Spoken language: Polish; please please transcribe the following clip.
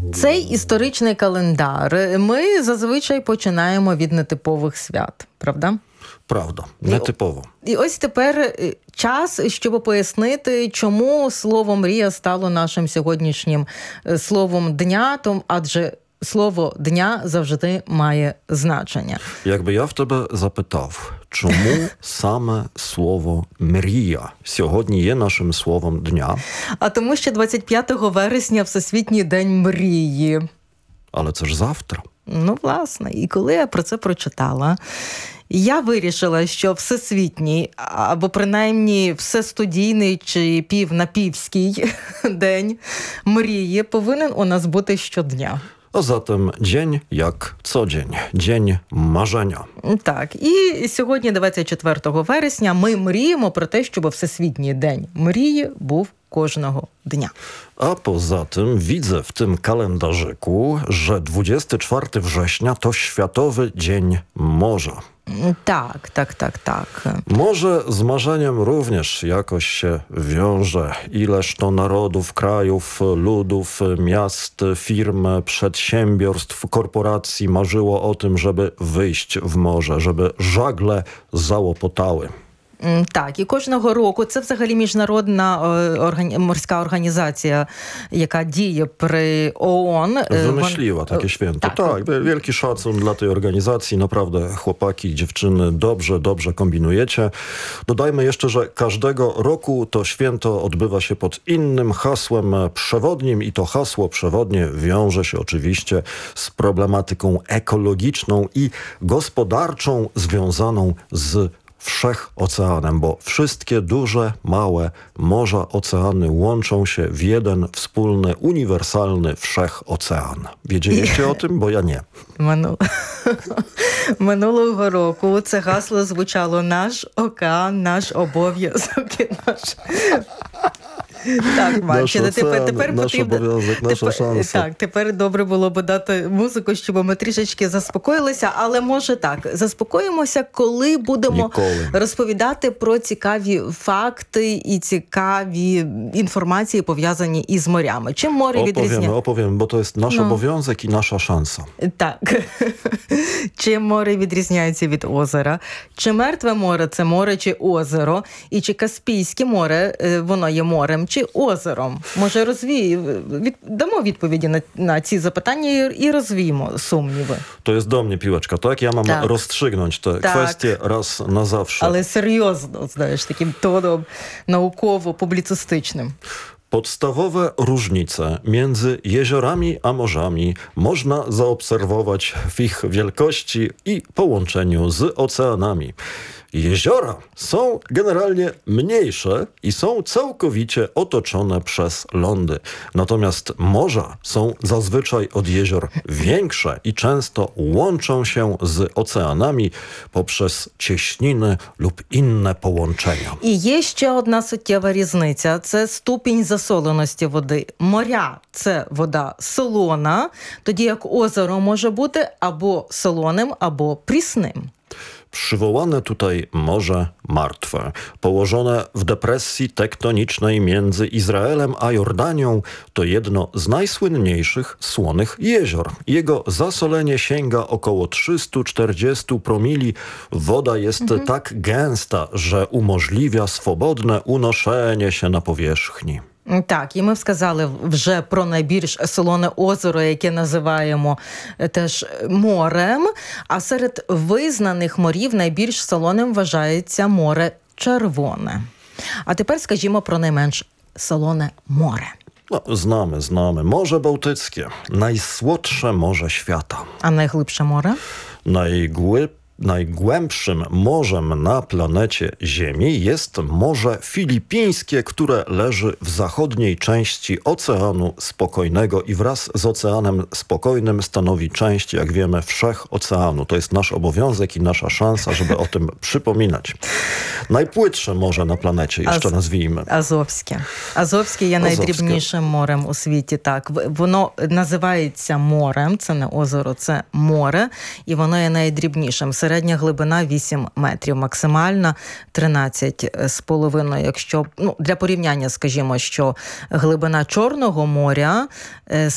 Цей історичний календар ми зазвичай починаємо від нетипових свят, правда? Правда, нетипово. І ось тепер час, щоб пояснити, чому слово «мрія» стало нашим сьогоднішнім словом дня, адже слово «дня» завжди має значення. Якби я в тебе запитав, чому саме слово «мрія» сьогодні є нашим словом дня? А тому що 25 вересня Всесвітній день мрії. Але це ж завтра. Ну, власне. І коли я про це прочитала, я вирішила, що всесвітній, або принаймні всестудійний чи півнапівський день мрії повинен у нас бути щодня. A zatem dzień jak co dzień, dzień marzenia. Так, і сьогодні, 24 вересня, ми мріємо про те, щоб Всесвітній день мрії був кожного dnia. A poza tym widzę w tym kalendarzyku, że 24 września to Światowy Dzień Morza. Tak. Może z marzeniem również jakoś się wiąże. Ileż to narodów, krajów, ludów, miast, firm, przedsiębiorstw, korporacji marzyło o tym, żeby wyjść w morze, żeby żagle załopotały. Так, і кожного року, це взагалі міжнародна морська організація, яка діє при ООН. Wymyśliła takie święto. Tak, wielki szacun dla tej organizacji. Naprawdę chłopaki i dziewczyny dobrze kombinujecie. Dodajmy jeszcze, że każdego roku to święto odbywa się pod innym hasłem przewodnim i to hasło przewodnie wiąże się oczywiście z problematyką ekologiczną i gospodarczą związaną z wszechoceanem, bo wszystkie duże, małe morza, oceany łączą się w jeden wspólny, uniwersalny wszechocean. Wiedzieliście o tym? Bo ja nie. Минулого року це гасло звучало «Наш океан, наш обов'язок і наш...» Так, Марчина, тепер наш обов'язок, наша шанса. Так, тепер добре було б дати музику, щоб ми трішечки заспокоїлися, але може так, заспокоїмося, коли будемо розповідати про цікаві факти і цікаві інформації, пов'язані із морями. Чим море відрізняється? Opowiemy, bo to jest nasz obowiązek i nasza szansa. Так. Чим море відрізняється від озера? Чи Мертве море – це море чи озеро? І чи Каспійське море, воно є морем чи озером? Може, дамо відповіді на ці запитання і розвіємо сумніви. To jest do mnie piłeczka, tak? Ja mam rozstrzygnąć te kwestie raz na zawsze. Але серйозно, знаєш, таким тоном науково-публіцистичним. Podstawowe różnice między jeziorami a morzami można zaobserwować w ich wielkości i połączeniu z oceanami. Jeziora są generalnie mniejsze i są całkowicie otoczone przez lądy. Natomiast morza są zazwyczaj od jezior większe i często łączą się z oceanami poprzez cieśniny lub inne połączenia. І є ще одна суттєва різниця – це ступінь засоленості води. Моря – це вода солона, тоді як озеро може бути або солоним, або прісним. Przywołane tutaj Morze Martwe, położone w depresji tektonicznej między Izraelem a Jordanią, to jedno z najsłynniejszych słonych jezior. Jego zasolenie sięga około 340 promili. Woda jest tak gęsta, że umożliwia swobodne unoszenie się na powierzchni. Так, і ми сказали вже про найбільш солоне озеро, яке називаємо теж морем, а серед визнаних морів найбільш солоним вважається море Червоне. А тепер скажімо про найменш солоне море. No, znamy. Morze Bałtyckie, najsłodsze morze świata. A najglębsze moре? Najgłębszym morzem na planecie Ziemi jest Morze Filipińskie, które leży w zachodniej części Oceanu Spokojnego i wraz z Oceanem Spokojnym stanowi część, jak wiemy, wszechoceanu. To jest nasz obowiązek i nasza szansa, żeby o tym przypominać. Najpłytsze morze na planecie, jeszcze nazwijmy. Азовське. Азовське є найдрібнішим морем у світі. Так, воно називається морем, це не озеро, це море, і воно є найдрібнішим. Середня глибина 8 метрів, максимальна 13,5. Якщо, для порівняння, скажімо, що глибина Чорного моря